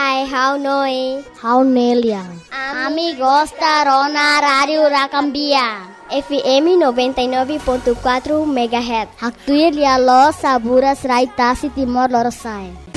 Hai, how noi? How Neliang. Ami gostaram na Rádio Racambia. FM 99.4 MHz. Haktuir lia lo Saburas Raitasi Timor Leste.